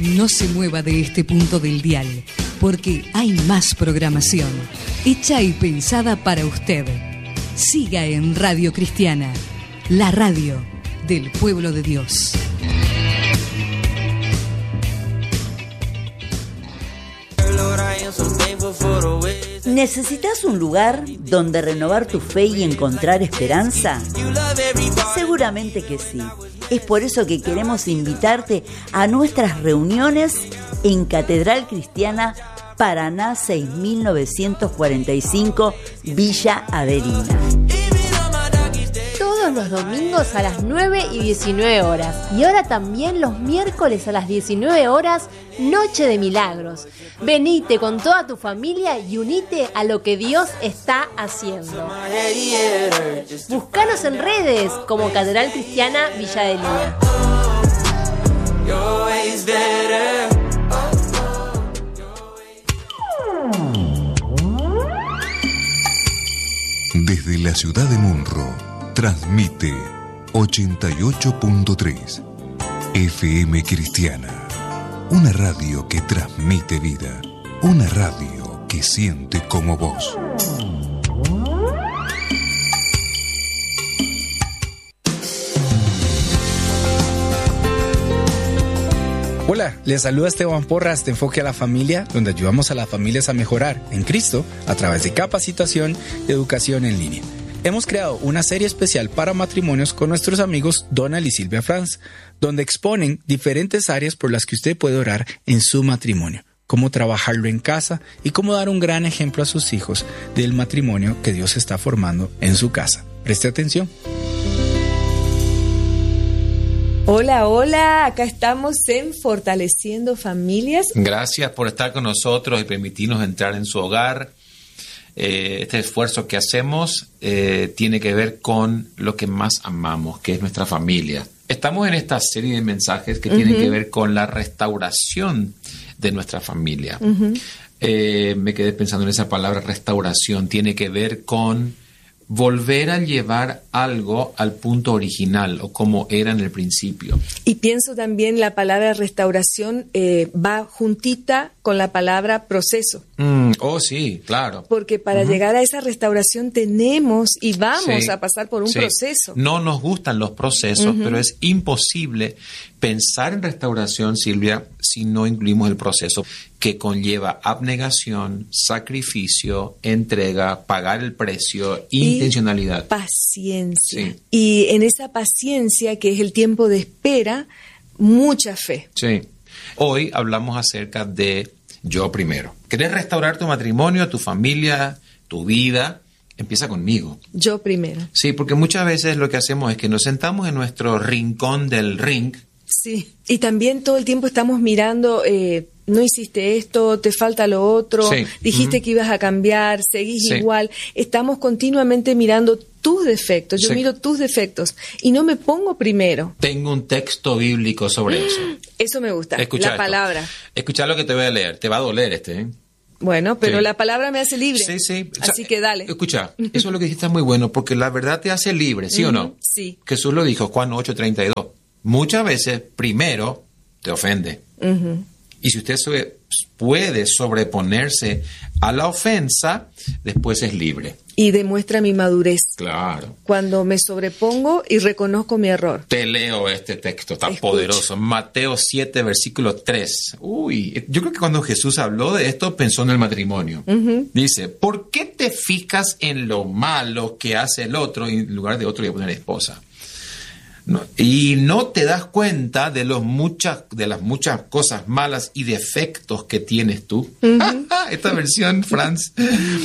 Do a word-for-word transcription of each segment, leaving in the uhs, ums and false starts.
No se mueva de este punto del dial, porque hay más programación, hecha y pensada para usted. Siga en Radio Cristiana, la radio del pueblo de Dios. ¿Necesitas un lugar donde renovar tu fe y encontrar esperanza? Seguramente que sí. Es por eso que queremos invitarte a nuestras reuniones en Catedral Cristiana Paraná seis mil novecientos cuarenta y cinco, Villa Averina. Todos los domingos a las nueve y diecinueve horas. Y ahora también los miércoles a las diecinueve horas, Noche de Milagros. Venite con toda tu familia y unite a lo que Dios está haciendo. Búscanos en redes como Catedral Cristiana Villa Adelina. Desde la ciudad de Munro, transmite ochenta y ocho punto tres F M Cristiana. Una radio que transmite vida. Una radio que siente como vos. Hola, les saluda Esteban Porras de Enfoque a la Familia, donde ayudamos a las familias a mejorar en Cristo a través de capacitación y educación en línea. Hemos creado una serie especial para matrimonios con nuestros amigos Donald y Silvia Franz, donde exponen diferentes áreas por las que usted puede orar en su matrimonio, cómo trabajarlo en casa y cómo dar un gran ejemplo a sus hijos del matrimonio que Dios está formando en su casa. Preste atención. Hola, hola, acá estamos en Fortaleciendo Familias. Gracias por estar con nosotros y permitirnos entrar en su hogar. Eh, este esfuerzo que hacemos eh, tiene que ver con lo que más amamos, que es nuestra familia. Estamos en esta serie de mensajes que uh-huh. tienen que ver con la restauración de nuestra familia. Uh-huh. Eh, me quedé pensando en esa palabra restauración. Tiene que ver con volver a llevar algo al punto original o como era en el principio. Y pienso también la palabra restauración eh, va juntita con la palabra proceso. Mm, oh, sí, claro. Porque para uh-huh. llegar a esa restauración tenemos y vamos sí, a pasar por un sí. proceso. No nos gustan los procesos, uh-huh. pero es imposible pensar en restauración, Silvia, si no incluimos el proceso que conlleva abnegación, sacrificio, entrega, pagar el precio, y intencionalidad. Paciencia. Sí. Y en esa paciencia, que es el tiempo de espera, mucha fe. Sí. Hoy hablamos acerca de yo primero. ¿Querés restaurar tu matrimonio, tu familia, tu vida? Empieza conmigo. Yo primero. Sí, porque muchas veces lo que hacemos es que nos sentamos en nuestro rincón del ring. Sí, y también todo el tiempo estamos mirando, eh, no hiciste esto, te falta lo otro, sí. dijiste uh-huh. que ibas a cambiar, seguís sí. igual. Estamos continuamente mirando tus defectos, yo sí. miro tus defectos y no me pongo primero. Tengo un texto bíblico sobre eso. Eso me gusta, Escucha la esto. palabra. Escucha lo que te voy a leer, te va a doler este, ¿eh? Bueno, pero sí. la palabra me hace libre. Sí, sí. Así o sea, que dale. Escucha, eso es lo que dijiste es muy bueno, porque la verdad te hace libre, ¿sí uh-huh. o no? Sí. Jesús lo dijo, Juan ocho treinta y dos. Muchas veces, primero, te ofende. Uh-huh. Y si usted sobre, puede sobreponerse a la ofensa, después es libre. Y demuestra mi madurez. Claro. Cuando me sobrepongo y reconozco mi error. Te leo este texto tan Escucha. poderoso. Mateo siete, versículo tres. Uy, yo creo que cuando Jesús habló de esto, pensó en el matrimonio. Uh-huh. Dice, ¿por qué te fijas en lo malo que hace el otro? Y en lugar de otro, voy a poner esposa. No, y no te das cuenta de, los muchas, de las muchas cosas malas y defectos que tienes tú. Uh-huh. Esta versión, Franz,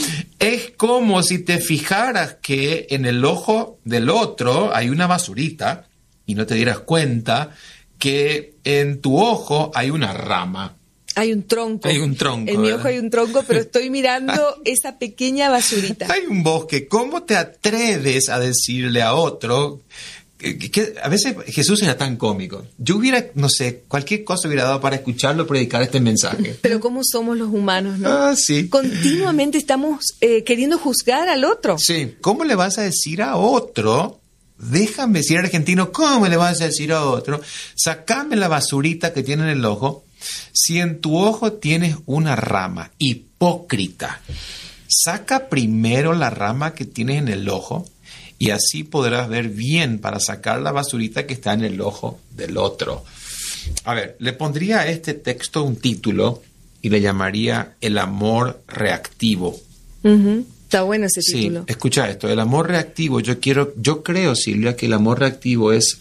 es como si te fijaras que en el ojo del otro hay una basurita y no te dieras cuenta que en tu ojo hay una rama. Hay un tronco. Hay un tronco. En mi ¿verdad? ojo hay un tronco, pero estoy mirando esa pequeña basurita. Hay un bosque. ¿Cómo te atreves a decirle a otro? Que, que a veces Jesús era tan cómico. Yo hubiera, no sé, cualquier cosa hubiera dado para escucharlo, predicar este mensaje. Pero cómo somos los humanos, ¿no? Ah, sí. Continuamente estamos eh, queriendo juzgar al otro. Sí. ¿Cómo le vas a decir a otro? Déjame, si eres argentino, ¿cómo le vas a decir a otro? Sacame la basurita que tiene en el ojo si en tu ojo tienes una rama, hipócrita, saca primero la rama que tienes en el ojo y así podrás ver bien para sacar la basurita que está en el ojo del otro. A ver, le pondría a este texto un título y le llamaría El amor reactivo. Uh-huh. Está bueno ese título. Sí, escucha esto, el amor reactivo, yo quiero, yo creo, Silvia, que el amor reactivo es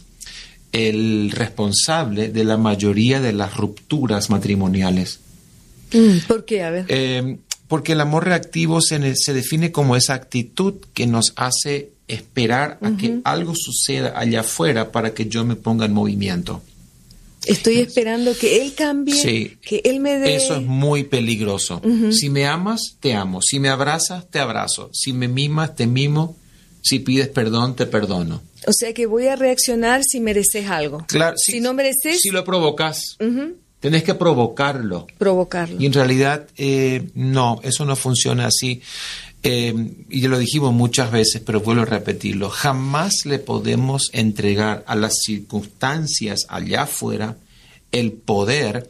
el responsable de la mayoría de las rupturas matrimoniales. Mm, ¿por qué? A ver. Eh, porque el amor reactivo se, se define como esa actitud que nos hace esperar a uh-huh. que algo suceda allá afuera para que yo me ponga en movimiento. Estoy esperando que él cambie, sí, que él me dé... Eso es muy peligroso. Uh-huh. Si me amas, te amo. Si me abrazas, te abrazo. Si me mimas, te mimo. Si pides perdón, te perdono. O sea que voy a reaccionar si mereces algo. Claro. Si, si no mereces... Si lo provocas. Uh-huh. Tenés que provocarlo. Provocarlo. Y en realidad, eh, no, eso no funciona así. Eh, y ya lo dijimos muchas veces, pero vuelvo a repetirlo. Jamás le podemos entregar a las circunstancias allá afuera el poder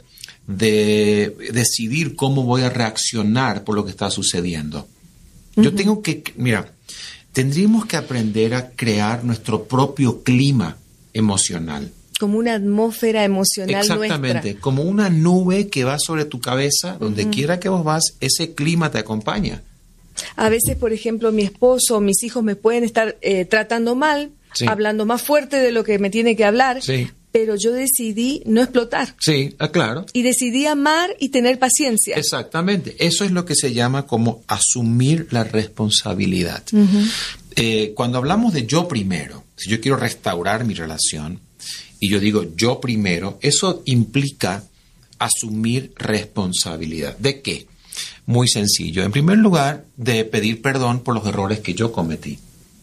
de decidir cómo voy a reaccionar por lo que está sucediendo. Uh-huh. Yo tengo que, mira, tendríamos que aprender a crear nuestro propio clima emocional. Como una atmósfera emocional Exactamente, nuestra. Como una nube que va sobre tu cabeza, donde uh-huh. quiera que vos vas, ese clima te acompaña. A veces, por ejemplo, mi esposo o mis hijos me pueden estar eh, tratando mal, sí. hablando más fuerte de lo que me tiene que hablar, sí. pero yo decidí no explotar. Sí, ah, claro. Y decidí amar y tener paciencia. Exactamente. Eso es lo que se llama como asumir la responsabilidad. Uh-huh. Eh, cuando hablamos de yo primero, si yo quiero restaurar mi relación y yo digo yo primero, eso implica asumir responsabilidad. ¿De qué? Muy sencillo. En primer lugar, de pedir perdón por los errores que yo cometí.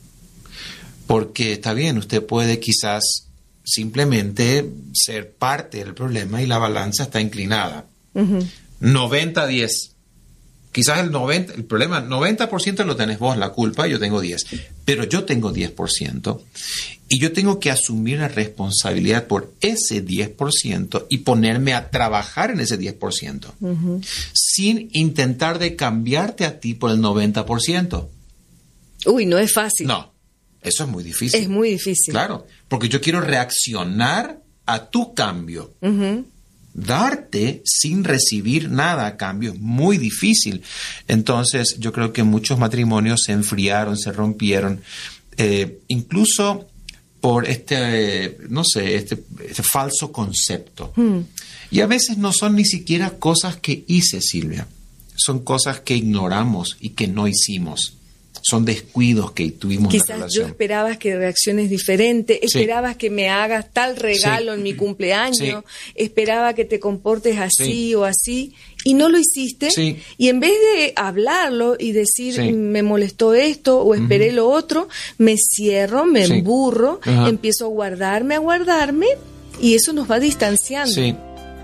Porque está bien, usted puede quizás simplemente ser parte del problema y la balanza está inclinada. Uh-huh. noventa a diez. Quizás el noventa, el problema, noventa por ciento lo tenés vos, la culpa, yo tengo diez. Pero yo tengo diez por ciento y yo tengo que asumir la responsabilidad por ese diez por ciento y ponerme a trabajar en ese diez por ciento. Uh-huh. Sin intentar de cambiarte a ti por el noventa por ciento. Uy, no es fácil. No, eso es muy difícil. Es muy difícil. Claro, porque yo quiero reaccionar a tu cambio. Uh-huh. Darte sin recibir nada a cambio es muy difícil. Entonces yo creo que muchos matrimonios se enfriaron, se rompieron, eh, incluso por este, eh, no sé, este, este falso concepto. Mm. Y a veces no son ni siquiera cosas que hice, Silvia. Son cosas que ignoramos y que no hicimos. Son descuidos que tuvimos Quizás en la relación. Yo esperabas que reacciones diferentes, sí. esperabas que me hagas tal regalo sí. en mi cumpleaños, sí. esperaba que te comportes así sí. o así, y no lo hiciste. Sí. Y en vez de hablarlo y decir, sí. me molestó esto o esperé uh-huh. lo otro, me cierro, me sí. emburro, uh-huh. empiezo a guardarme, a guardarme, y eso nos va distanciando. Sí.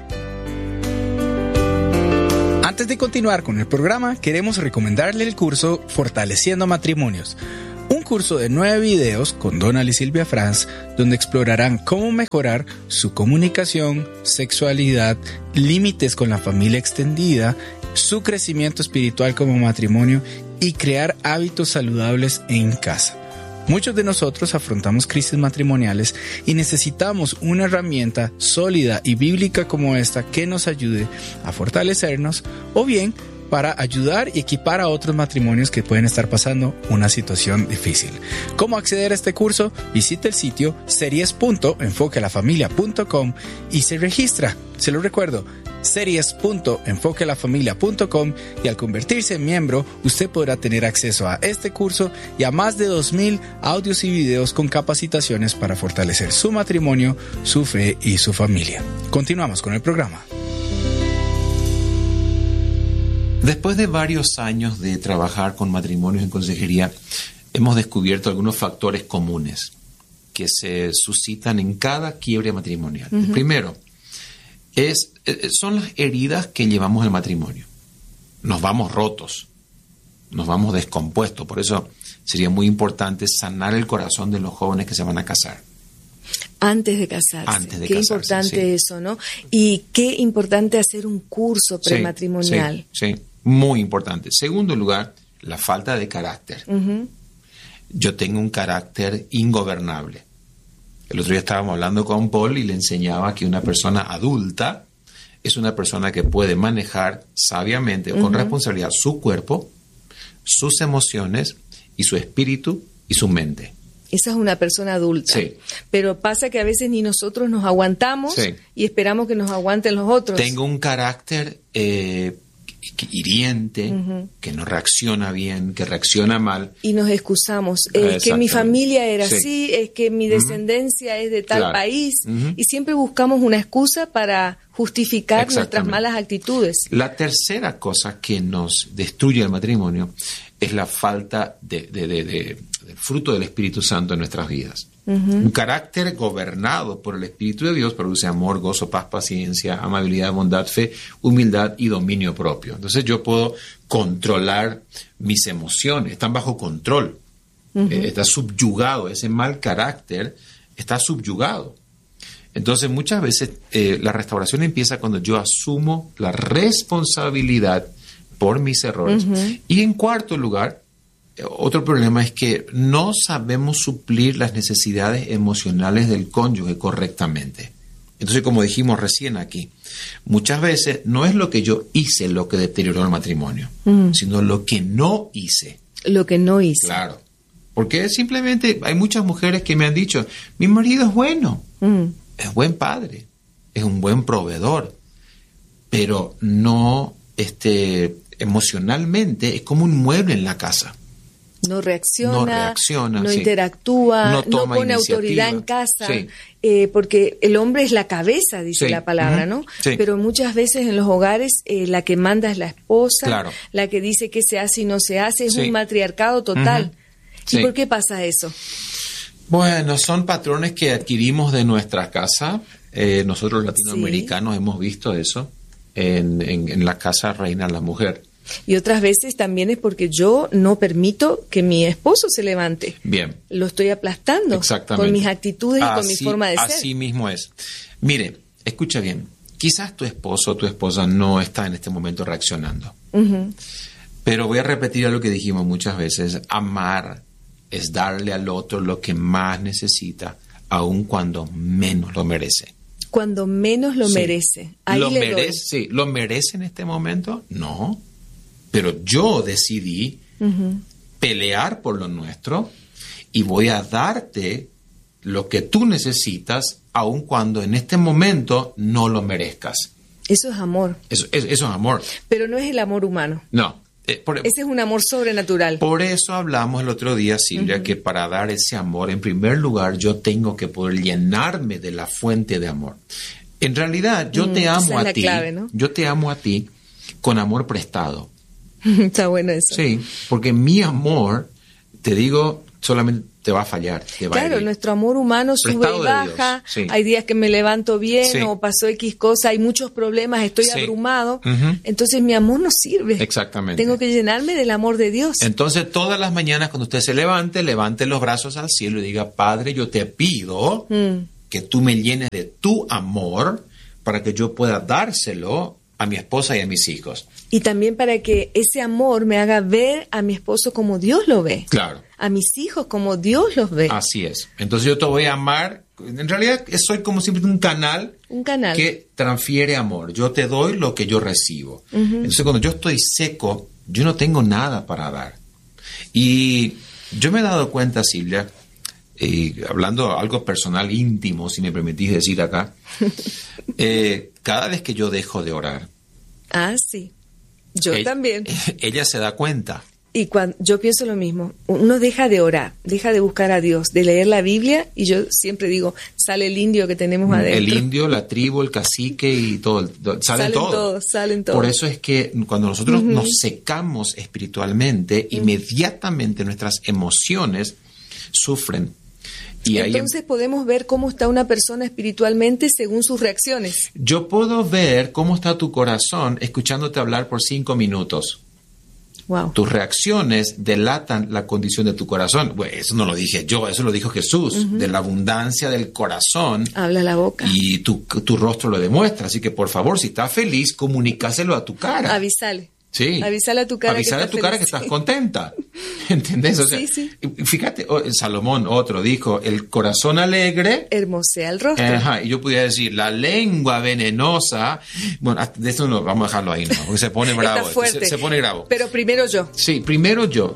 Antes de continuar con el programa, queremos recomendarle el curso Fortaleciendo Matrimonios, un curso de nueve videos con Donald y Silvia Franz, donde explorarán cómo mejorar su comunicación, sexualidad, límites con la familia extendida, su crecimiento espiritual como matrimonio y crear hábitos saludables en casa. Muchos de nosotros afrontamos crisis matrimoniales y necesitamos una herramienta sólida y bíblica como esta que nos ayude a fortalecernos o bien para ayudar y equipar a otros matrimonios que pueden estar pasando una situación difícil. ¿Cómo acceder a este curso? Visite el sitio series punto enfoque a la familia punto com y se registra. Se lo recuerdo, series punto enfoque a la familia punto com, y al convertirse en miembro, usted podrá tener acceso a este curso y a más de dos mil audios y videos con capacitaciones para fortalecer su matrimonio, su fe y su familia. Continuamos con el programa. Después de varios años de trabajar con matrimonios en consejería, hemos descubierto algunos factores comunes que se suscitan en cada quiebre matrimonial. Uh-huh. El primero es, son las heridas que llevamos al matrimonio. Nos vamos rotos, nos vamos descompuestos. Por eso sería muy importante sanar el corazón de los jóvenes que se van a casar. Antes de casarse. Antes de qué casarse, importante sí. eso, ¿no? Y qué importante hacer un curso prematrimonial. Sí, sí, muy importante. Segundo lugar, la falta de carácter. Uh-huh. Yo tengo un carácter ingobernable. El otro día estábamos hablando con Paul y le enseñaba que una persona adulta es una persona que puede manejar sabiamente, uh-huh, con responsabilidad, su cuerpo, sus emociones y su espíritu y su mente. Esa es una persona adulta. Sí. Pero pasa que a veces ni nosotros nos aguantamos, sí, y esperamos que nos aguanten los otros. Tengo un carácter eh, hiriente, uh-huh, que no reacciona bien, que reacciona mal. Y nos excusamos. Es que mi familia era, sí, así, es que mi descendencia, uh-huh, es de tal, claro, país. Uh-huh. Y siempre buscamos una excusa para justificar nuestras malas actitudes. La tercera cosa que nos destruye el matrimonio es la falta de, de, de, de, del fruto del Espíritu Santo en nuestras vidas. Uh-huh. Un carácter gobernado por el Espíritu de Dios produce amor, gozo, paz, paciencia, amabilidad, bondad, fe, humildad y dominio propio. Entonces yo puedo controlar mis emociones, están bajo control. Uh-huh. Eh, está subyugado, ese mal carácter está subyugado. Entonces muchas veces eh, la restauración empieza cuando yo asumo la responsabilidad por mis errores. Uh-huh. Y en cuarto lugar, otro problema es que no sabemos suplir las necesidades emocionales del cónyuge correctamente. Entonces, como dijimos recién aquí, muchas veces no es lo que yo hice lo que deterioró el matrimonio, uh-huh, sino lo que no hice. Lo que no hice. Claro. Porque simplemente hay muchas mujeres que me han dicho, mi marido es bueno, uh-huh, es buen padre, es un buen proveedor, pero no, este, emocionalmente es como un mueble en la casa. No reacciona, no, reacciona, no sí, interactúa, no, no pone autoridad en casa, sí, eh, porque el hombre es la cabeza, dice, sí, la palabra, uh-huh, ¿no? Sí. Pero muchas veces en los hogares eh, la que manda es la esposa, claro, la que dice qué se hace y no se hace, es, sí, un matriarcado total. Uh-huh. ¿Y sí, por qué pasa eso? Bueno, son patrones que adquirimos de nuestra casa. Eh, nosotros latinoamericanos, sí, hemos visto eso. En, en, en la casa reina la mujer. Y otras veces también es porque yo no permito que mi esposo se levante. Bien. Lo estoy aplastando. Exactamente. Con mis actitudes así, y con mi forma de así ser. Así mismo es. Mire, escucha bien. Quizás tu esposo o tu esposa no está en este momento reaccionando. Uh-huh. Pero voy a repetir lo que dijimos muchas veces. Amar es darle al otro lo que más necesita, aun cuando menos lo merece. Cuando menos lo, sí, merece. Ahí ¿Lo le merece? doy. Sí. ¿Lo merece en este momento? No. Pero yo decidí, uh-huh, pelear por lo nuestro y voy a darte lo que tú necesitas, aun cuando en este momento no lo merezcas. Eso es amor. Eso, eso, eso es amor. Pero no es el amor humano. No. Eh, por, ese es un amor sobrenatural. Por eso hablamos el otro día, Silvia, uh-huh, que para dar ese amor, en primer lugar, yo tengo que poder llenarme de la fuente de amor. En realidad, yo mm, te amo a ti. Clave, ¿no? Yo te amo a ti con amor prestado. Está bueno eso. Sí, porque mi amor, te digo, solamente te va a fallar. Te va claro, a nuestro amor humano sube y baja. Sí. Hay días que me levanto bien, sí, o pasó X cosa, hay muchos problemas, estoy, sí, abrumado. Uh-huh. Entonces mi amor no sirve. Exactamente. Tengo que llenarme del amor de Dios. Entonces todas las mañanas cuando usted se levante, levante los brazos al cielo y diga, Padre, yo te pido mm. que tú me llenes de tu amor para que yo pueda dárselo a mi esposa y a mis hijos. Y también para que ese amor me haga ver a mi esposo como Dios lo ve. Claro. A mis hijos como Dios los ve. Así es. Entonces yo te voy a amar. En realidad soy como siempre un canal. Un canal. Que transfiere amor. Yo te doy lo que yo recibo. Uh-huh. Entonces cuando yo estoy seco, yo no tengo nada para dar. Y yo me he dado cuenta, Silvia, eh, hablando algo personal, íntimo, si me permitís decir acá, eh, cada vez que yo dejo de orar. Ah, sí. Yo ella, también. Ella se da cuenta. Y cuando yo pienso lo mismo, uno deja de orar, deja de buscar a Dios, de leer la Biblia, y yo siempre digo, sale el indio que tenemos adentro. El indio, la tribu, el cacique y todo, salen, salen todos. todos, salen todos. Por eso es que cuando nosotros uh-huh. nos secamos espiritualmente, uh-huh. inmediatamente nuestras emociones sufren. Y entonces ahí, podemos ver cómo está una persona espiritualmente según sus reacciones. Yo puedo ver cómo está tu corazón escuchándote hablar por cinco minutos. Wow. Tus reacciones delatan la condición de tu corazón. Bueno, eso no lo dije yo, eso lo dijo Jesús. Uh-huh. De la abundancia del corazón habla la boca. Y tu, tu rostro lo demuestra. Así que, por favor, si estás feliz, comunícaselo a tu cara. Avísale. Sí. Avísale a tu cara. Avísale que a tu feliz. cara que estás contenta. ¿Entendés? O sea, sí, sí. Fíjate, Salomón, otro, dijo, el corazón alegre hermosea el rostro. Ajá, y yo pudiera decir, la lengua venenosa. Bueno, de esto no, vamos a dejarlo ahí, ¿no? Porque se pone bravo. Está fuerte. Se, se pone bravo. Pero primero yo. Sí, primero yo.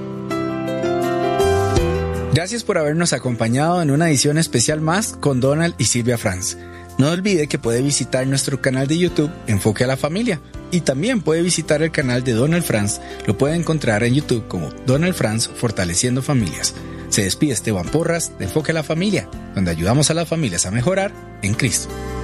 Gracias por habernos acompañado en una edición especial más con Donald y Silvia Franz. No olvide que puede visitar nuestro canal de YouTube Enfoque a la Familia y también puede visitar el canal de Donald Franz. Lo puede encontrar en YouTube como Donald Franz Fortaleciendo Familias. Se despide Esteban Porras de Enfoque a la Familia, donde ayudamos a las familias a mejorar en Cristo.